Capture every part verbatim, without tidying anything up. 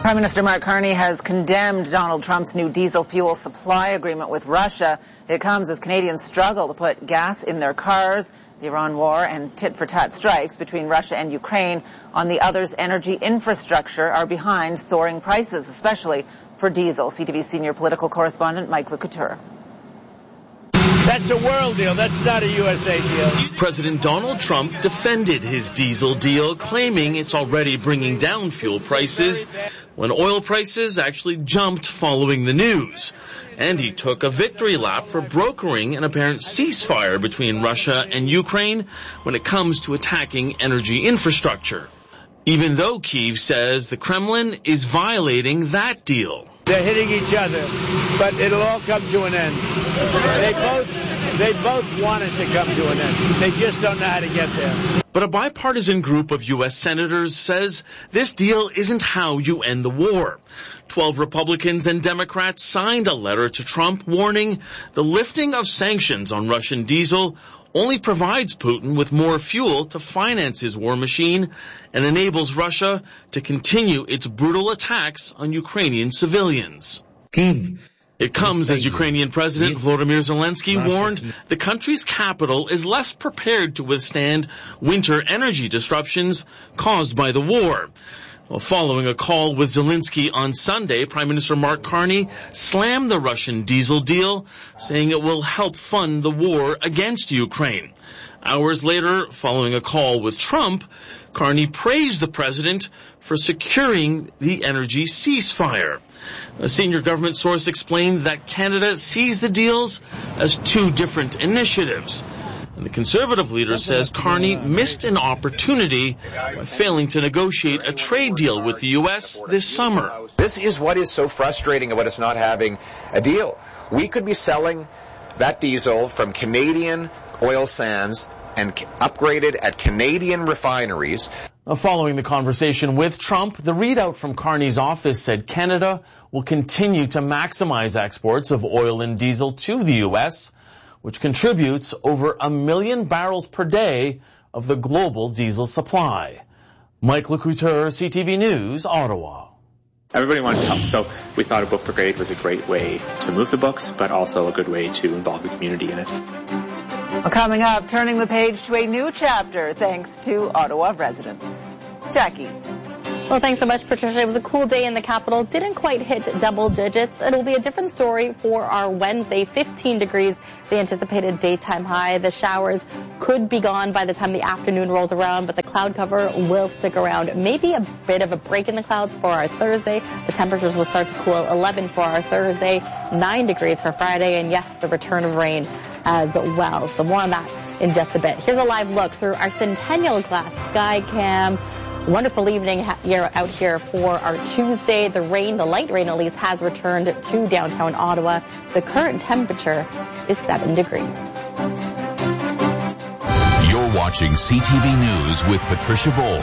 Prime Minister Mark Carney has condemned Donald Trump's new diesel fuel supply agreement with Russia. It comes as Canadians struggle to put gas in their cars. The Iran war and tit-for-tat strikes between Russia and Ukraine on the other's energy infrastructure are behind soaring prices, especially for diesel. C T V senior political correspondent Mike LeCouture. That's a world deal. That's not a U S A deal. President Donald Trump defended his diesel deal, claiming it's already bringing down fuel prices when oil prices actually jumped following the news. And he took a victory lap for brokering an apparent ceasefire between Russia and Ukraine when it comes to attacking energy infrastructure, even though Kyiv says the Kremlin is violating that deal. They're hitting each other, but it'll all come to an end. They both, they both want it to come to an end. They just don't know how to get there. But a bipartisan group of U S senators says this deal isn't how you end the war. Twelve Republicans and Democrats signed a letter to Trump warning the lifting of sanctions on Russian diesel only provides Putin with more fuel to finance his war machine and enables Russia to continue its brutal attacks on Ukrainian civilians. Kyiv. It comes as Ukrainian President Volodymyr Zelensky warned the country's capital is less prepared to withstand winter energy disruptions caused by the war. Well, following a call with Zelensky on Sunday, Prime Minister Mark Carney slammed the Russian diesel deal, saying it will help fund the war against Ukraine. Hours later, following a call with Trump, Carney praised the president for securing the energy ceasefire. A senior government source explained that Canada sees the deals as two different initiatives. And the Conservative leader says Carney missed an opportunity by failing to negotiate a trade deal with the U S this summer. This is what is so frustrating about us not having a deal. We could be selling that diesel from Canadian oil sands and upgraded at Canadian refineries. Following the conversation with Trump, the readout from Carney's office said Canada will continue to maximize exports of oil and diesel to the U S, which contributes over a million barrels per day of the global diesel supply. Mike LeCouture, C T V News, Ottawa. Everybody wanted help, so we thought a book brigade was a great way to move the books, but also a good way to involve the community in it. Well, coming up, turning the page to a new chapter thanks to Ottawa residents. Jackie. Well, thanks so much, Patricia. It was a cool day in the capital. Didn't quite hit double digits. It'll be a different story for our Wednesday. fifteen degrees, the anticipated daytime high. The showers could be gone by the time the afternoon rolls around, but the cloud cover will stick around. Maybe a bit of a break in the clouds for our Thursday. The temperatures will start to cool. eleven for our Thursday, nine degrees for Friday, and yes, the return of rain as well. So more on that in just a bit. Here's a live look through our Centennial Glass Sky Cam. Wonderful evening here out here for our Tuesday. The rain, the light rain at least, has returned to downtown Ottawa. The current temperature is seven degrees. You're watching C T V News with Patricia Bowl.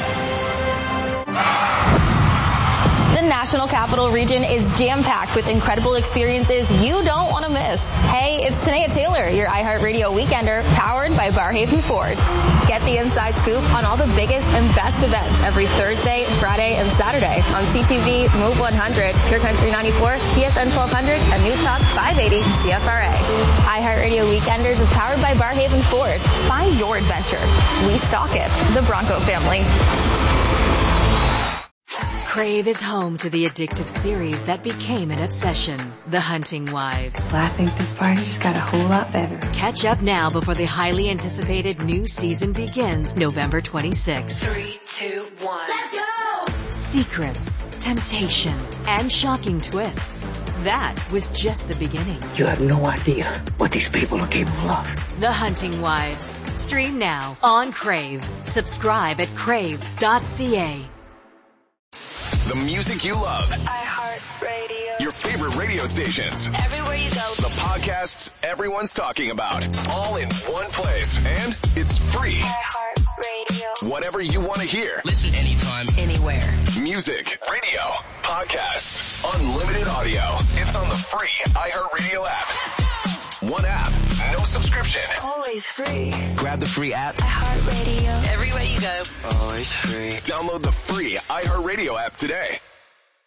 The National Capital Region is jam-packed with incredible experiences you don't want to miss. Hey, it's Tanea Taylor, your iHeartRadio Weekender, powered by Barhaven Ford. Get the inside scoop on all the biggest and best events every Thursday, Friday, and Saturday on C T V, Move one hundred, Pure Country ninety-four, T S N twelve hundred, and News Talk five eighty C F R A. iHeartRadio Weekenders is powered by Barhaven Ford. Find your adventure. We stock it. The Bronco family. Crave is home to the addictive series that became an obsession, The Hunting Wives. Well, I think this party just got a whole lot better. Catch up now before the highly anticipated new season begins November twenty-sixth. Three, two, one. Let's go! Secrets, temptation, and shocking twists. That was just the beginning. You have no idea what these people are capable of. The Hunting Wives. Stream now on Crave. Subscribe at crave dot c a. The music you love. iHeartRadio. Your favorite radio stations. Everywhere you go. The podcasts everyone's talking about. All in one place. And it's free. iHeartRadio. Whatever you want to hear. Listen anytime, anywhere. Music, radio, podcasts, unlimited audio. It's on the free iHeartRadio app. One app, no subscription. Always free. Grab the free app. iHeartRadio. Everywhere you go. Always free. Download the free iHeartRadio app today.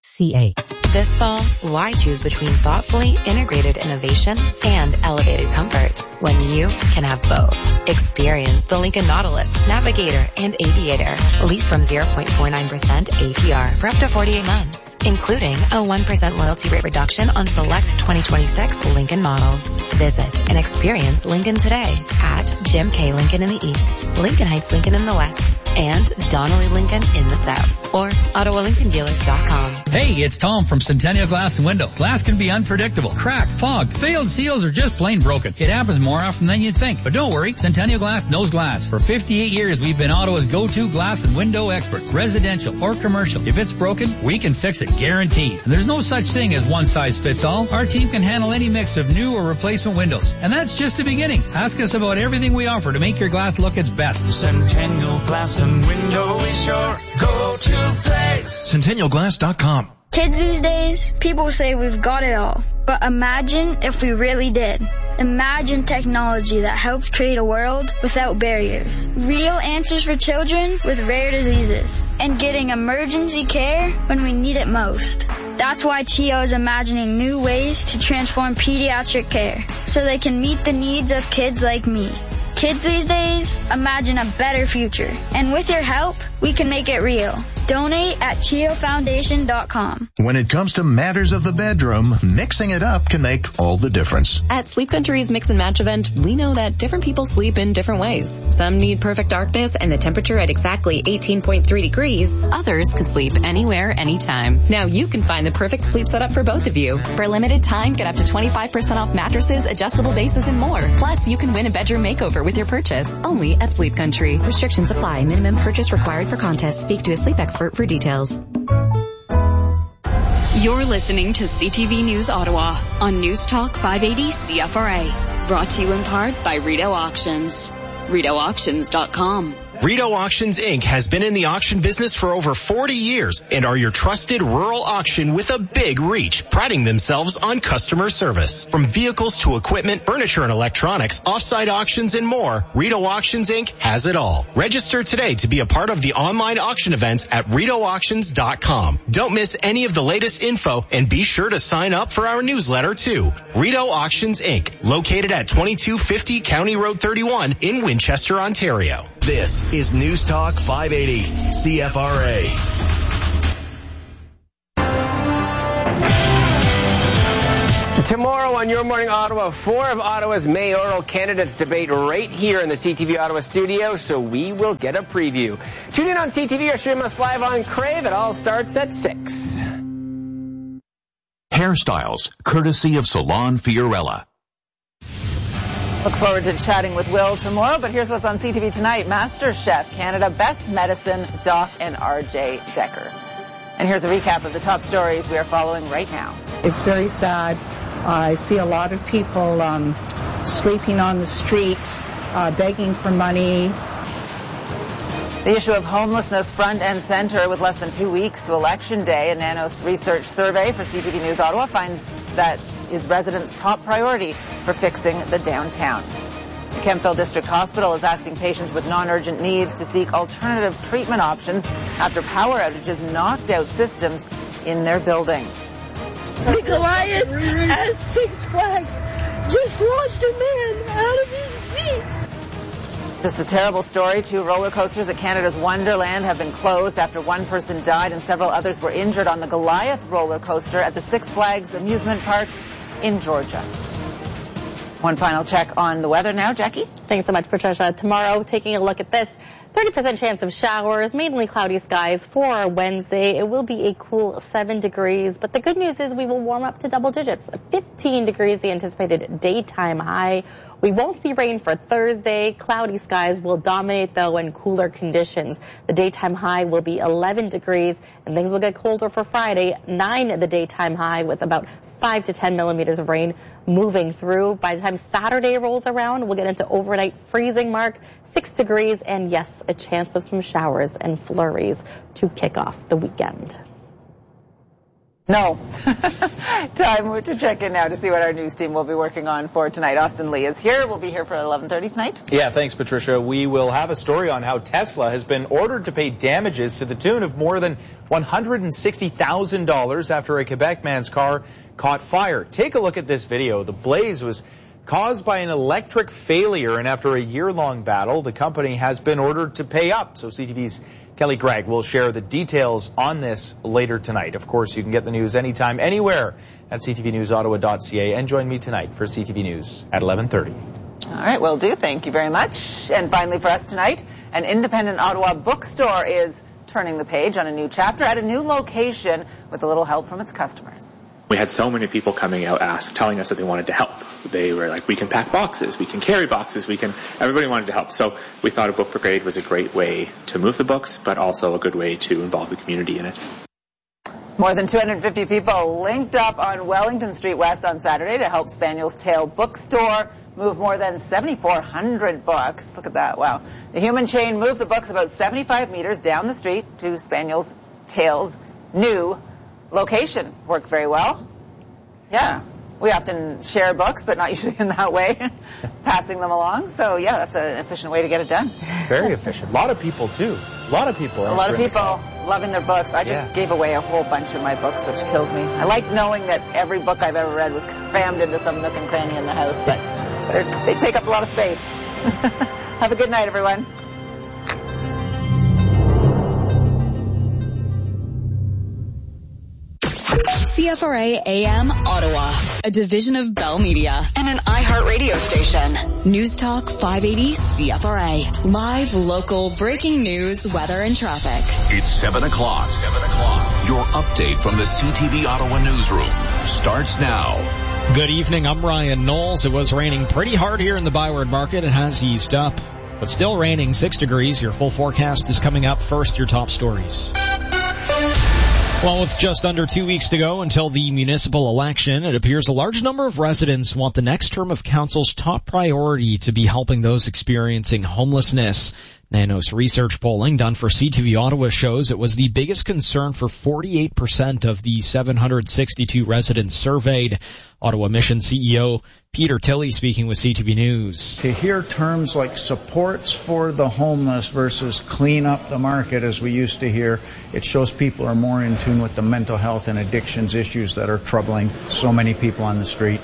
C A. This fall, why choose between thoughtfully integrated innovation and elevated comfort when you can have both? Experience the Lincoln Nautilus, Navigator, and Aviator. Lease from zero point four nine percent A P R for up to forty-eight months, including a one percent loyalty rate reduction on select twenty twenty-six Lincoln models. Visit and experience Lincoln today at Jim K. Lincoln in the East, Lincoln Heights Lincoln in the West, and Donnelly Lincoln in the South, or Ottawa Lincoln Dealers dot com. Hey, it's Tom from Centennial Glass and Window. Glass can be unpredictable. Cracked, fogged, failed seals, or just plain broken. It happens more often than you'd think. But don't worry, Centennial Glass knows glass. For fifty-eight years, we've been Ottawa's go-to glass and window experts, residential or commercial. If it's broken, we can fix it, guaranteed. And there's no such thing as one size fits all. Our team can handle any mix of new or replacement windows. And that's just the beginning. Ask us about everything we offer to make your glass look its best. Centennial Glass and Window is your go-to place. Centennial Glass dot com. Kids these days, people say we've got it all. But imagine if we really did. Imagine technology that helps create a world without barriers. Real answers for children with rare diseases. And getting emergency care when we need it most. That's why C H I O is imagining new ways to transform pediatric care so they can meet the needs of kids like me. Kids these days, imagine a better future. And with your help, we can make it real. Donate at C H I O Foundation dot com. When it comes to matters of the bedroom, mixing it up can make all the difference. At Sleep Country's Mix and Match event, we know that different people sleep in different ways. Some need perfect darkness and the temperature at exactly eighteen point three degrees. Others can sleep anywhere, anytime. Now you can find the perfect sleep setup for both of you. For a limited time, get up to twenty-five percent off mattresses, adjustable bases, and more. Plus, you can win a bedroom makeover with your purchase. Only at Sleep Country. Restrictions apply. Minimum purchase required for contest. Speak to a sleep expert for details. You're listening to C T V News Ottawa on News Talk five eighty C F R A. Brought to you in part by Rideau Auctions. Rideau Auctions dot com. Rideau Auctions, Incorporated has been in the auction business for over forty years and are your trusted rural auction with a big reach, priding themselves on customer service. From vehicles to equipment, furniture and electronics, offsite auctions and more, Rideau Auctions, Incorporated has it all. Register today to be a part of the online auction events at Rideau Auctions dot com. Don't miss any of the latest info and be sure to sign up for our newsletter too. Rideau Auctions, Incorporated, located at twenty-two fifty County Road thirty-one in Winchester, Ontario. This is News Talk five eighty C F R A. Tomorrow on Your Morning Ottawa, four of Ottawa's mayoral candidates debate right here in the C T V Ottawa studio, so we will get a preview. Tune in on C T V or stream us live on Crave. It all starts at six. Hairstyles, courtesy of Salon Fiorella. Look forward to chatting with Will tomorrow, but here's what's on C T V tonight. Master Chef Canada Best Medicine, Doc and R J Decker. And here's a recap of the top stories we are following right now. It's very sad. I see a lot of people um, sleeping on the street, uh, begging for money. The issue of homelessness front and center with less than two weeks to Election Day. A Nanos research survey for C T V News Ottawa finds that is residents' top priority for fixing the downtown. The Kemptville District Hospital is asking patients with non-urgent needs to seek alternative treatment options after power outages knocked out systems in their building. The Goliath at Six Flags just launched a man out of his seat. Just a terrible story. Two roller coasters at Canada's Wonderland have been closed after one person died and several others were injured on the Goliath roller coaster at the Six Flags amusement park in Georgia. One final check on the weather now. Jackie? Thanks so much, Patricia. Tomorrow, taking a look at this. thirty percent chance of showers, mainly cloudy skies for Wednesday. It will be a cool seven degrees, but the good news is we will warm up to double digits. fifteen degrees, the anticipated daytime high. We won't see rain for Thursday. Cloudy skies will dominate, though, and cooler conditions. The daytime high will be eleven degrees, and things will get colder for Friday. nine at the daytime high with about five to ten millimeters of rain moving through. By the time Saturday rolls around, we'll get into overnight freezing mark, six degrees, and yes, a chance of some showers and flurries to kick off the weekend. No. Time to check in now to see what our news team will be working on for tonight. Austin Lee is here. We'll be here for eleven thirty tonight. Yeah, thanks, Patricia. We will have a story on how Tesla has been ordered to pay damages to the tune of more than one hundred sixty thousand dollars after a Quebec man's car caught fire. Take a look at this video. The blaze was caused by an electric failure, and after a year-long battle, the company has been ordered to pay up. So C T V's Kelly Gregg will share the details on this later tonight. Of course, you can get the news anytime, anywhere at c t v news ottawa dot c a, and join me tonight for C T V News at eleven thirty. All right, will do. Thank you very much. And finally for us tonight, an independent Ottawa bookstore is turning the page on a new chapter at a new location with a little help from its customers. We had so many people coming out ask, telling us that they wanted to help. They were like, we can pack boxes, we can carry boxes, we can, everybody wanted to help. So we thought a book brigade was a great way to move the books, but also a good way to involve the community in it. More than two hundred fifty people linked up on Wellington Street West on Saturday to help Spaniel's Tale Bookstore move more than seven thousand four hundred books. Look at that, wow. The human chain moved the books about seventy-five meters down the street to Spaniel's Tale's new location. Worked very well. Yeah. We often share books, but not usually in that way, passing them along. So, yeah, that's an efficient way to get it done. Very efficient. A lot of people, too. A lot of people. A lot of people loving their books. I just yeah. gave away a whole bunch of my books, which kills me. I like knowing that every book I've ever read was crammed into some nook and cranny in the house, but they take up a lot of space. Have a good night, everyone. C F R A A M Ottawa, a division of Bell Media and an iHeartRadio station. News Talk five eighty C F R A. Live, local, breaking news, weather, and traffic. It's seven o'clock. seven o'clock. Your update from the C T V Ottawa newsroom starts now. Good evening. I'm Ryan Knowles. It was raining pretty hard here in the Byward Market. It has eased up, but still raining, six degrees. Your full forecast is coming up. First, your top stories. Well, with just under two weeks to go until the municipal election, it appears a large number of residents want the next term of council's top priority to be helping those experiencing homelessness. Nanos research polling done for C T V Ottawa shows it was the biggest concern for forty-eight percent of the seven hundred sixty-two residents surveyed. Ottawa Mission C E O Peter Tilley speaking with C T V News. To hear terms like supports for the homeless versus clean up the market, as we used to hear, it shows people are more in tune with the mental health and addictions issues that are troubling so many people on the street.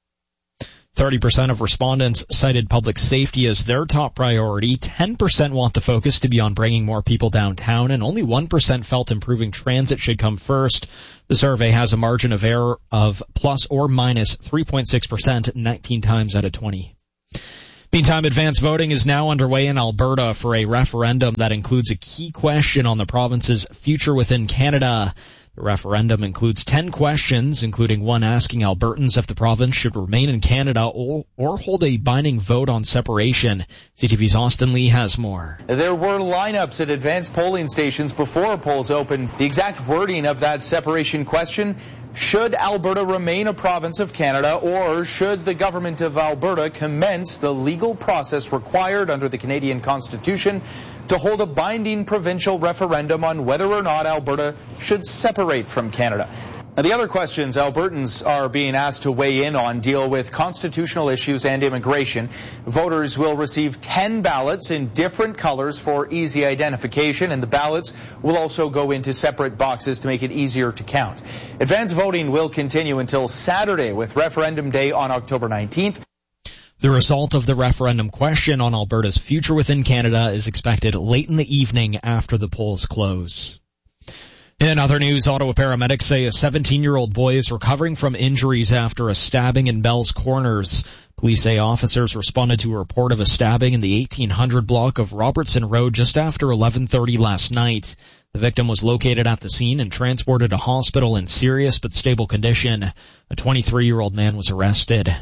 thirty percent of respondents cited public safety as their top priority. ten percent want the focus to be on bringing more people downtown, and only one percent felt improving transit should come first. The survey has a margin of error of plus or minus three point six percent, nineteen times out of twenty. Meantime, advance voting is now underway in Alberta for a referendum that includes a key question on the province's future within Canada. The referendum includes ten questions, including one asking Albertans if the province should remain in Canada or, or hold a binding vote on separation. C T V's Austin Lee has more. There were lineups at advanced polling stations before polls opened. The exact wording of that separation question: should Alberta remain a province of Canada, or should the government of Alberta commence the legal process required under the Canadian Constitution to hold a binding provincial referendum on whether or not Alberta should separate from Canada? Now, the other questions Albertans are being asked to weigh in on deal with constitutional issues and immigration. Voters will receive ten ballots in different colors for easy identification, and the ballots will also go into separate boxes to make it easier to count. Advance voting will continue until Saturday, with referendum day on October nineteenth. The result of the referendum question on Alberta's future within Canada is expected late in the evening after the polls close. In other news, Ottawa paramedics say a seventeen-year-old boy is recovering from injuries after a stabbing in Bell's Corners. Police say officers responded to a report of a stabbing in the eighteen hundred block of Robertson Road just after eleven thirty last night. The victim was located at the scene and transported to hospital in serious but stable condition. A twenty-three-year-old man was arrested.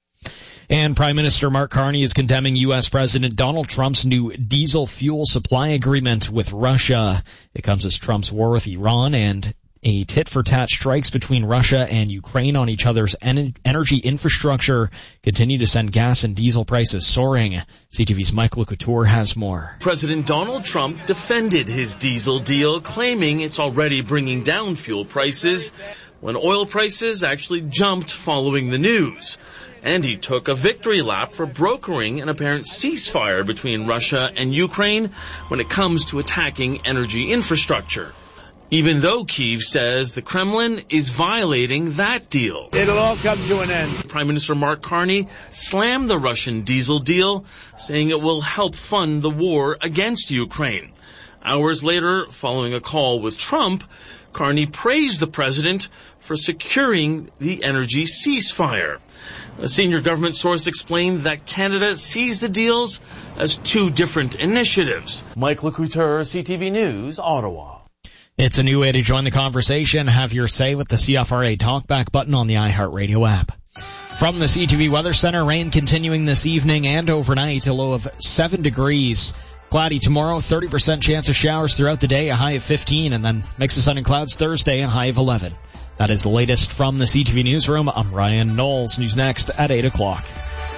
And Prime Minister Mark Carney is condemning U S President Donald Trump's new diesel fuel supply agreement with Russia. It comes as Trump's war with Iran and a tit-for-tat strikes between Russia and Ukraine on each other's en- energy infrastructure continue to send gas and diesel prices soaring. C T V's Mike LeCouture has more. President Donald Trump defended his diesel deal, claiming it's already bringing down fuel prices. when oil prices actually jumped following the news. And he took a victory lap for brokering an apparent ceasefire between Russia and Ukraine when it comes to attacking energy infrastructure. Even though Kyiv says the Kremlin is violating that deal. It'll all come to an end. Prime Minister Mark Carney slammed the Russian diesel deal, saying it will help fund the war against Ukraine. Hours later, following a call with Trump, Carney praised the president for securing the energy ceasefire. A senior government source explained that Canada sees the deals as two different initiatives. Mike LeCouture, C T V News, Ottawa. It's a new way to join the conversation. Have your say with the C F R A Talkback button on the iHeartRadio app. From the C T V Weather Center, rain continuing this evening and overnight, a low of seven degrees. Cloudy tomorrow, thirty percent chance of showers throughout the day, a high of fifteen, and then mix of sun and clouds Thursday, a high of eleven. That is the latest from the C T V Newsroom. I'm Ryan Knowles. News next at eight o'clock.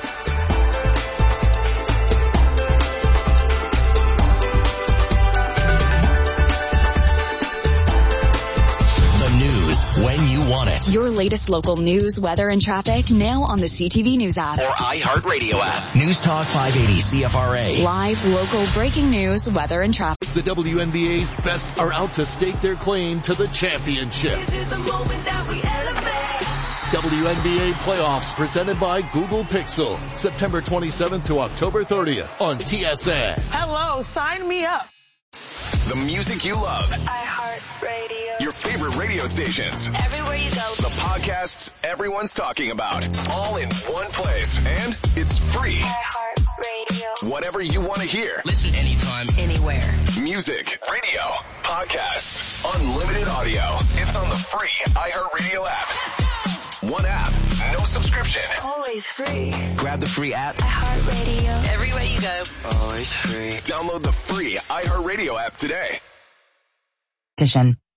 When you want it. Your latest local news, weather, and traffic now on the C T V News app. Or iHeartRadio app. News Talk five eighty C F R A. Live, local, breaking news, weather, and traffic. The W N B A's best are out to stake their claim to the championship. This is the moment that we elevate. W N B A playoffs presented by Google Pixel. September twenty-seventh to October thirtieth on T S N. Hello, sign me up. The music you love. iHeartRadio. Your favorite radio stations. Everywhere you go. The podcasts everyone's talking about. All in one place. And it's free. iHeartRadio. Whatever you want to hear. Listen anytime, anywhere. Music, radio, podcasts, unlimited audio. It's on the free iHeartRadio app. One app, no subscription. Always free. Grab the free app. iHeartRadio. Everywhere you go. Always free. Download the free iHeartRadio app today. Edition.